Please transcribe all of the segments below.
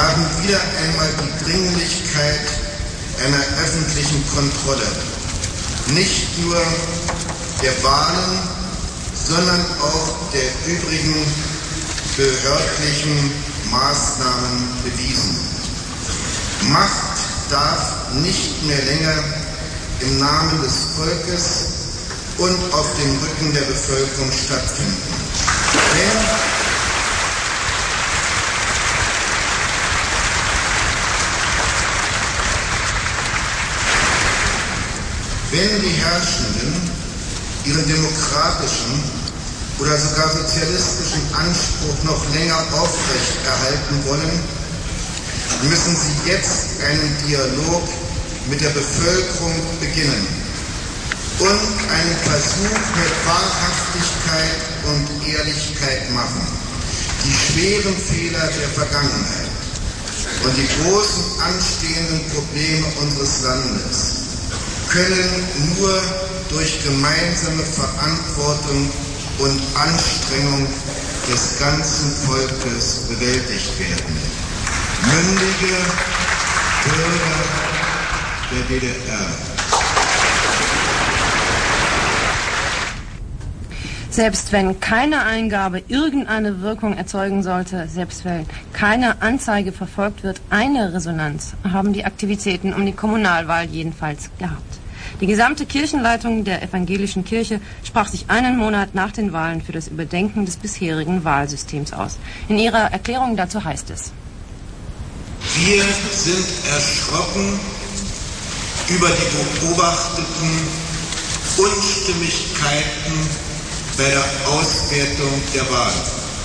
haben wieder einmal die Dringlichkeit einer öffentlichen Kontrolle, nicht nur der Wahlen, sondern auch der übrigen behördlichen Maßnahmen bewiesen. Macht darf nicht mehr länger im Namen des Volkes und auf dem Rücken der Bevölkerung stattfinden. Wenn die Herrschenden ihren demokratischen oder sogar sozialistischen Anspruch noch länger aufrechterhalten wollen, müssen sie jetzt einen Dialog mit der Bevölkerung beginnen und einen Versuch mit Wahrhaftigkeit und Ehrlichkeit machen. Die schweren Fehler der Vergangenheit und die großen anstehenden Probleme unseres Landes können nur durch gemeinsame Verantwortung und Anstrengung des ganzen Volkes bewältigt werden. Mündige Bürger der DDR. Selbst wenn keine Eingabe irgendeine Wirkung erzeugen sollte, selbst wenn keine Anzeige verfolgt wird, eine Resonanz haben die Aktivitäten um die Kommunalwahl jedenfalls gehabt. Die gesamte Kirchenleitung der evangelischen Kirche sprach sich einen Monat nach den Wahlen für das Überdenken des bisherigen Wahlsystems aus. In ihrer Erklärung dazu heißt es: Wir sind erschrocken über die beobachteten Unstimmigkeiten bei der Auswertung der Wahl.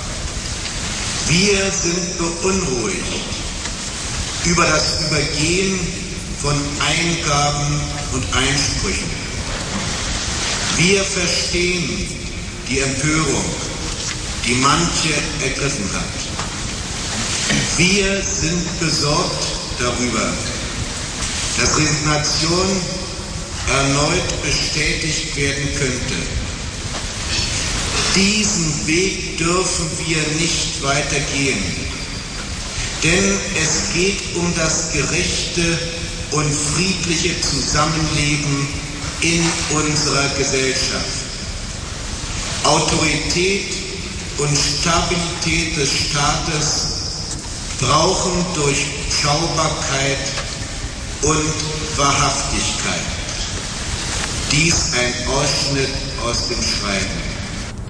Wir sind beunruhigt über das Übergehen von Eingaben und Einsprüchen. Wir verstehen die Empörung, die manche ergriffen hat. Wir sind besorgt darüber, dass Resignation erneut bestätigt werden könnte. Diesen Weg dürfen wir nicht weitergehen, denn es geht um das gerechte und friedliche Zusammenleben in unserer Gesellschaft. Autorität und Stabilität des Staates brauchen Durchschaubarkeit und Wahrhaftigkeit. Dies ein Ausschnitt aus dem Schreiben.